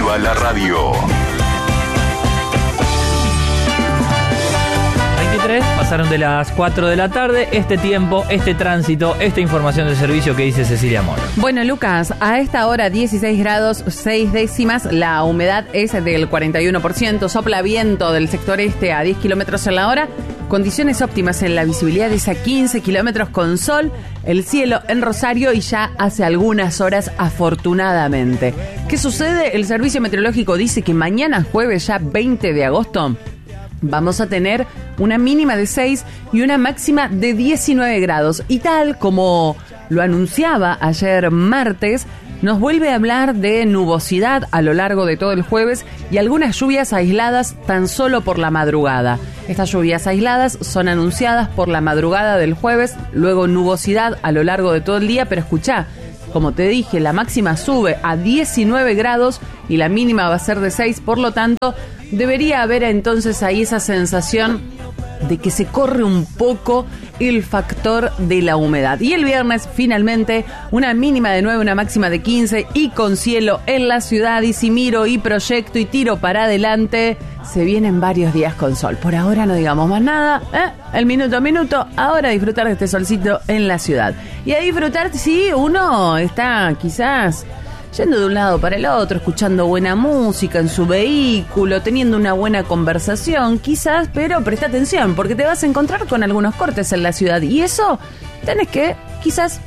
Viva la radio. 23, pasaron de las 4 de la tarde. Este tiempo, este tránsito, esta información de servicio que dice Cecilia Moro. Bueno, Lucas, a esta hora 16 grados 6 décimas, la humedad es del 41%, sopla viento del sector este a 10 kilómetros en la hora, condiciones óptimas en la visibilidad es a 15 kilómetros con sol, el cielo en Rosario y ya hace algunas horas afortunadamente. ¿Qué sucede? El Servicio Meteorológico dice que mañana jueves, ya 20 de agosto, vamos a tener una mínima de 6 y una máxima de 19 grados. Y tal como lo anunciaba ayer martes, nos vuelve a hablar de nubosidad a lo largo de todo el jueves y algunas lluvias aisladas tan solo por la madrugada. Estas lluvias aisladas son anunciadas por la madrugada del jueves, luego nubosidad a lo largo de todo el día, pero escuchá, como te dije, la máxima sube a 19 grados y la mínima va a ser de 6, por lo tanto, debería haber entonces ahí esa sensación de que se corre un poco el factor de la humedad. Y el viernes, finalmente, una mínima de 9, una máxima de 15 y con cielo en la ciudad. Y si miro y proyecto y tiro para adelante, se vienen varios días con sol. Por ahora no digamos más nada, el minuto a minuto, ahora disfrutar de este solcito en la ciudad. Y a disfrutar si uno está quizás yendo de un lado para el otro, escuchando buena música en su vehículo, teniendo una buena conversación, quizás, pero presta atención, porque te vas a encontrar con algunos cortes en la ciudad y eso tenés que, quizás,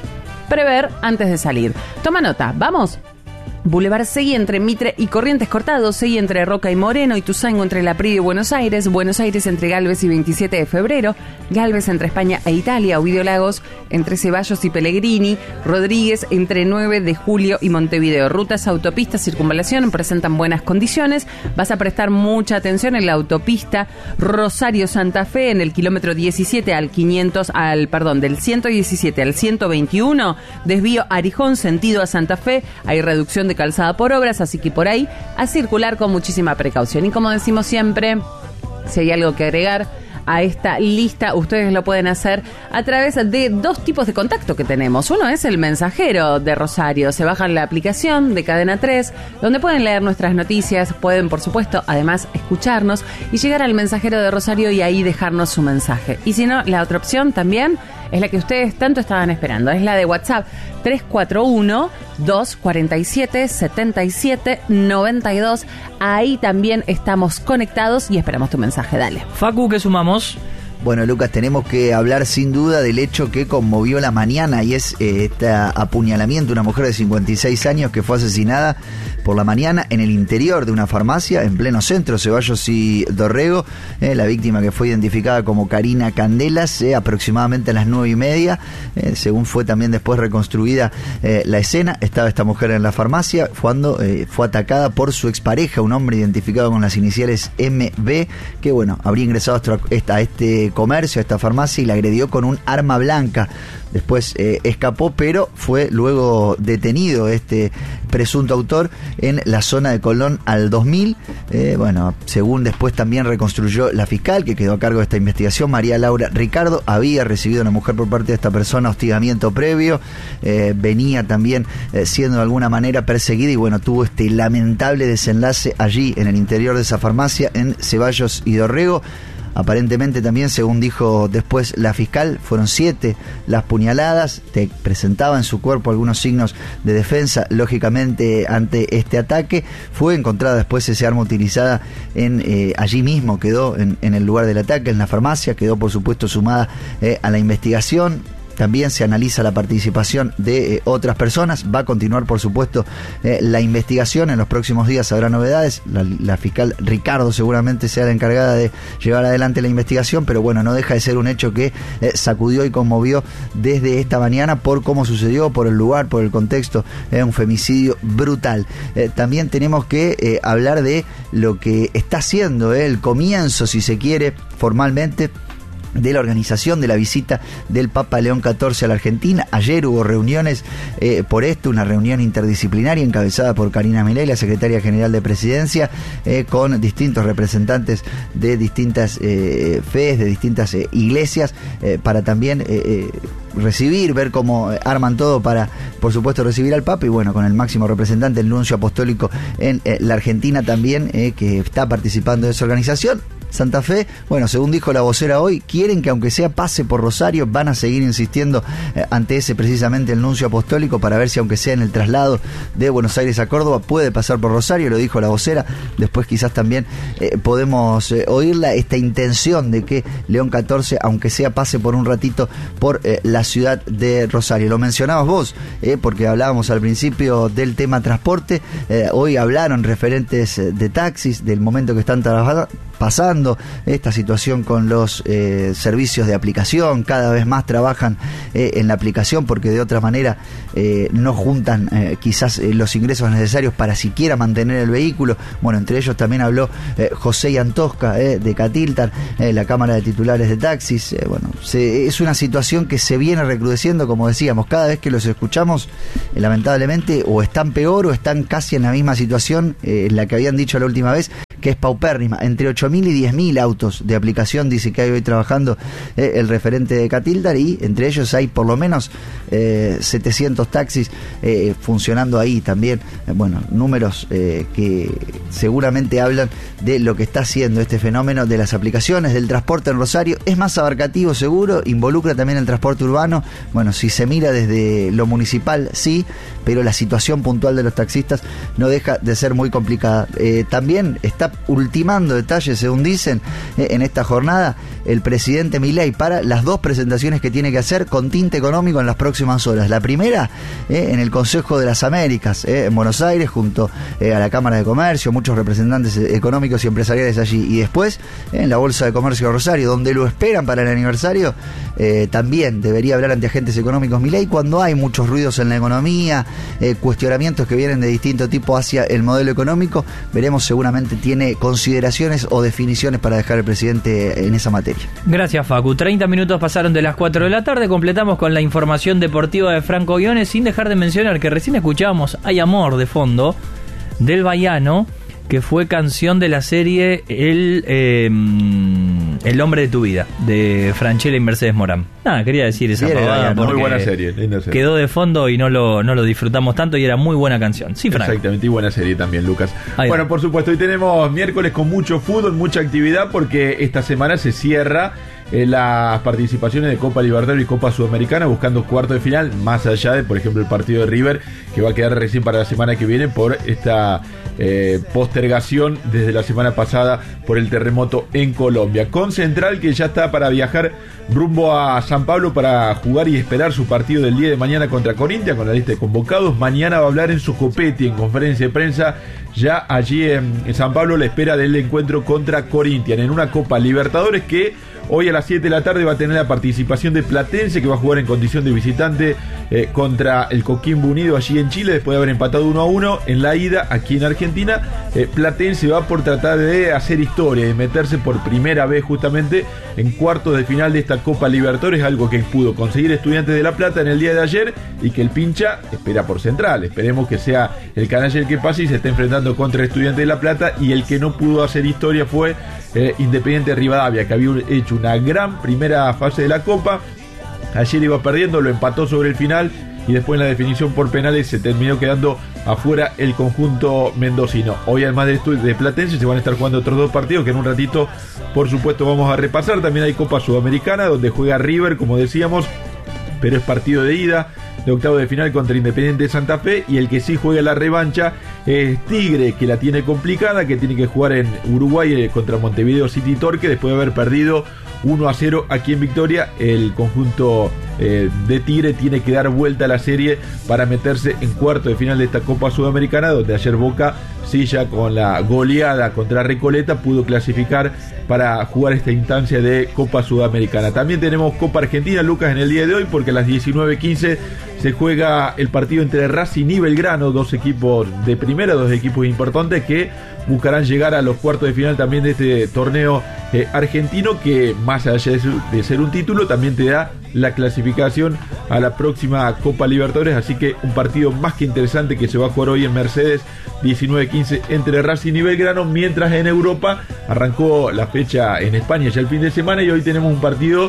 prever antes de salir. Toma nota, ¿vamos? Boulevard Seguí entre Mitre y Corrientes cortados, Seguí entre Roca y Moreno, Ituzaingó entre La Prida y Buenos Aires entre Galvez y 27 de febrero, Galvez entre España e Italia, Ovidio Lagos entre Ceballos y Pellegrini, Rodríguez entre 9 de julio y Montevideo. Rutas, autopistas, circunvalación presentan buenas condiciones. Vas a prestar mucha atención en la autopista Rosario-Santa Fe en el kilómetro 17 al 500, del 117 al 121, desvío Arijón sentido a Santa Fe, hay reducción de calzada por obras, así que por ahí a circular con muchísima precaución. Y como decimos siempre, si hay algo que agregar a esta lista, ustedes lo pueden hacer a través de dos tipos de contacto que tenemos. Uno es el mensajero de Rosario. Se bajan la aplicación de Cadena 3, donde pueden leer nuestras noticias, pueden, por supuesto, además escucharnos y llegar al mensajero de Rosario y ahí dejarnos su mensaje. Y si no, la otra opción también es la que ustedes tanto estaban esperando, es la de WhatsApp 341-247-7792. Ahí también estamos conectados y esperamos tu mensaje. Dale. Facu, ¿qué sumamos? Bueno, Lucas, tenemos que hablar sin duda del hecho que conmovió la mañana y es este apuñalamiento. Una mujer de 56 años que fue asesinada por la mañana en el interior de una farmacia en pleno centro, Ceballos y Dorrego. La víctima, que fue identificada como Karina Candelas, aproximadamente a las 9:30. Según fue también después reconstruida la escena, estaba esta mujer en la farmacia cuando fue atacada por su expareja, un hombre identificado con las iniciales MB, que bueno, habría ingresado a este comercio, a esta farmacia, y la agredió con un arma blanca. Después escapó, pero fue luego detenido este presunto autor en la zona de Colón al 2000. Según después también reconstruyó la fiscal que quedó a cargo de esta investigación, María Laura Ricardo, había recibido una mujer por parte de esta persona hostigamiento previo, venía también siendo de alguna manera perseguida y bueno, tuvo este lamentable desenlace allí en el interior de esa farmacia en Ceballos y Dorrego. Aparentemente también, según dijo después la fiscal, fueron 7 las puñaladas, presentaba en su cuerpo algunos signos de defensa, lógicamente, ante este ataque. Fue encontrada después ese arma utilizada allí mismo, quedó en el lugar del ataque, en la farmacia, quedó por supuesto sumada a la investigación. También se analiza la participación de otras personas. Va a continuar, por supuesto, la investigación. En los próximos días habrá novedades. La fiscal Ricardo seguramente sea la encargada de llevar adelante la investigación, pero bueno, no deja de ser un hecho que sacudió y conmovió desde esta mañana por cómo sucedió, por el lugar, por el contexto. Un femicidio brutal. También tenemos que hablar de lo que está haciendo el comienzo, si se quiere, formalmente, de la organización de la visita del Papa León XIV a la Argentina. Ayer hubo reuniones por esto, una reunión interdisciplinaria encabezada por Karina Milei, la secretaria general de Presidencia, con distintos representantes de distintas fees, de distintas iglesias, para también recibir, ver cómo arman todo para, por supuesto, recibir al Papa, y bueno, con el máximo representante, el nuncio apostólico en la Argentina también, que está participando de esa organización. Santa Fe, bueno, según dijo la vocera hoy, quieren que aunque sea pase por Rosario, van a seguir insistiendo ante ese precisamente el nuncio apostólico para ver si aunque sea en el traslado de Buenos Aires a Córdoba puede pasar por Rosario, lo dijo la vocera. Después quizás también podemos oírla, esta intención de que León XIV aunque sea pase por un ratito por la ciudad de Rosario. Lo mencionabas vos, porque hablábamos al principio del tema transporte, hoy hablaron referentes de taxis, del momento que están pasando, esta situación con los servicios de aplicación, cada vez más trabajan en la aplicación porque de otra manera no juntan quizás los ingresos necesarios para siquiera mantener el vehículo. Bueno, entre ellos también habló José Iantosca de Catiltar, la Cámara de Titulares de Taxis. Bueno, es una situación que se viene recrudeciendo, como decíamos, cada vez que los escuchamos, lamentablemente, o están peor o están casi en la misma situación en la que habían dicho la última vez, que es paupérrima. Entre 8.000 y 10.000 autos de aplicación dice que hay hoy trabajando el referente de Catiltar, y entre ellos hay por lo menos 700 taxis funcionando ahí también. Bueno, números que seguramente hablan de lo que está haciendo este fenómeno de las aplicaciones, del transporte en Rosario. Es más abarcativo seguro, involucra también el transporte urbano. Bueno, si se mira desde lo municipal, sí, pero la situación puntual de los taxistas no deja de ser muy complicada. También está ultimando detalles, según dicen, en esta jornada el presidente Milei para las dos presentaciones que tiene que hacer con tinte económico en las próximas horas. La primera en el Consejo de las Américas, en Buenos Aires, junto a la Cámara de Comercio, muchos representantes económicos y empresariales allí, y después en la Bolsa de Comercio de Rosario, donde lo esperan para el aniversario. También debería hablar ante agentes económicos Milei cuando hay muchos ruidos en la economía, cuestionamientos que vienen de distinto tipo hacia el modelo económico. Veremos, seguramente tiene consideraciones o definiciones para dejar el presidente en esa materia. Gracias, Facu. 30 minutos pasaron de las 4 de la tarde. Completamos con la información deportiva de Franco Guiones, sin dejar de mencionar que recién escuchábamos Hay Amor de fondo del Baiano, que fue canción de la serie El hombre de tu vida, de Franchella y Mercedes Morán. Quería decir esa pavada porque muy buena serie, linda serie. Quedó de fondo y no lo disfrutamos tanto, y era muy buena canción. Sí, Frank. Exactamente, y buena serie también, Lucas. Ahí bueno, va. por supuesto, hoy tenemos miércoles con mucho fútbol, mucha actividad, porque esta semana se cierra las participaciones de Copa Libertadores y Copa Sudamericana, buscando cuarto de final, más allá de, por ejemplo, el partido de River, que va a quedar recién para la semana que viene por esta postergación desde la semana pasada por el terremoto en Colombia. Con Central, que ya está para viajar rumbo a San Pablo para jugar y esperar su partido del día de mañana contra Corinthians, con la lista de convocados. Mañana va a hablar en su Copetti, en conferencia de prensa, ya allí en San Pablo, la espera del encuentro contra Corinthians, en una Copa Libertadores que hoy a las 7 de la tarde va a tener la participación de Platense, que va a jugar en condición de visitante contra el Coquimbo Unido allí en Chile, después de haber empatado 1-1 en la ida aquí en Argentina. Platense va por tratar de hacer historia, de meterse por primera vez justamente en cuartos de final de esta Copa Libertadores, algo que pudo conseguir Estudiantes de La Plata en el día de ayer, y que el pincha espera por Central. Esperemos que sea el canalla el que pase y se esté enfrentando contra Estudiantes de La Plata, y el que no pudo hacer historia fue Independiente Rivadavia, que había hecho una gran primera fase de la Copa. Ayer iba perdiendo, lo empató sobre el final, y después en la definición por penales se terminó quedando afuera el conjunto mendocino. Hoy, además de Platense, se van a estar jugando otros dos partidos que en un ratito, por supuesto, vamos a repasar. También hay Copa Sudamericana, donde juega River, como decíamos, pero es partido de ida, de octavo de final contra Independiente de Santa Fe, y el que sí juega la revancha es Tigre, que la tiene complicada, que tiene que jugar en Uruguay contra Montevideo City Torque, después de haber perdido 1-0 aquí en Victoria. El conjunto de Tigre tiene que dar vuelta a la serie para meterse en cuarto de final de esta Copa Sudamericana, donde ayer Boca, sí, ya con la goleada contra Recoleta, pudo clasificar para jugar esta instancia de Copa Sudamericana. También tenemos Copa Argentina, Lucas, en el día de hoy, porque a las 19:15 se juega el partido entre Racing y Belgrano, dos equipos de primera, dos equipos importantes que buscarán llegar a los cuartos de final también de este torneo argentino, que más allá de ser un título, también te da la clasificación a la próxima Copa Libertadores. Así que un partido más que interesante que se va a jugar hoy en Mercedes, 19:15, entre Racing y Belgrano, mientras en Europa arrancó la fecha en España ya el fin de semana, y hoy tenemos un partido que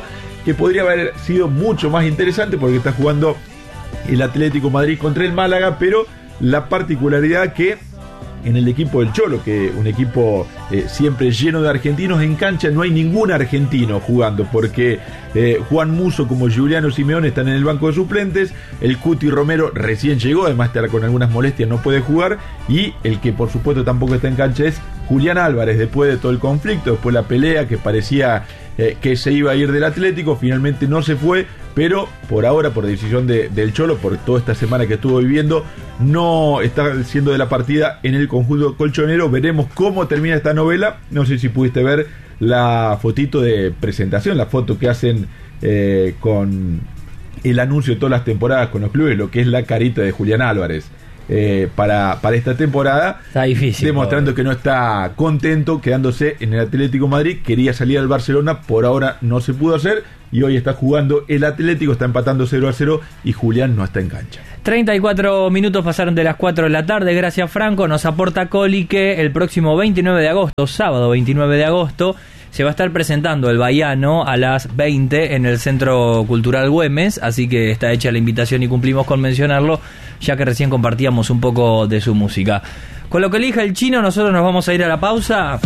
que podría haber sido mucho más interesante porque está jugando el Atlético Madrid contra el Málaga, pero la particularidad que en el equipo del Cholo, que un equipo siempre lleno de argentinos, en cancha no hay ningún argentino jugando, porque Juan Musso como Giuliano Simeone están en el banco de suplentes, el Cuti Romero recién llegó, además está con algunas molestias, no puede jugar, y el que por supuesto tampoco está en cancha es Julián Álvarez, después de todo el conflicto, después de la pelea que parecía que se iba a ir del Atlético, finalmente no se fue, pero por ahora, por decisión del Cholo, por toda esta semana que estuvo viviendo, no está siendo de la partida en el conjunto colchonero. Veremos cómo termina esta novela. No sé si pudiste ver la fotito de presentación, la foto que hacen con el anuncio de todas las temporadas con los clubes, lo que es la carita de Julián Álvarez. Para esta temporada, está difícil, demostrando que no está contento quedándose en el Atlético Madrid. Quería salir al Barcelona, por ahora no se pudo hacer, y hoy está jugando el Atlético, está empatando 0-0 y Julián no está en cancha. 34 minutos pasaron de las 4 de la tarde. Gracias, Franco. Nos aporta Coli que el próximo 29 de agosto, sábado 29 de agosto, se va a estar presentando el Baiano a las 20 en el Centro Cultural Güemes, así que está hecha la invitación y cumplimos con mencionarlo, ya que recién compartíamos un poco de su música. Con lo que elija el Chino, nosotros nos vamos a ir a la pausa.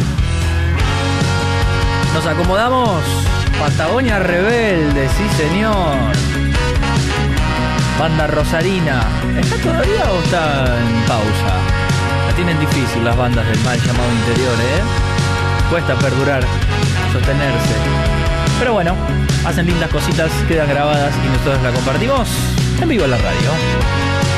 Nos acomodamos. Patagonia Rebelde, sí señor. Banda Rosarina. ¿Está todavía o está en pausa? La tienen difícil las bandas del mal llamado interior, Cuesta perdurar, sostenerse. Pero bueno, hacen lindas cositas, quedan grabadas y nosotros la compartimos en vivo en la radio.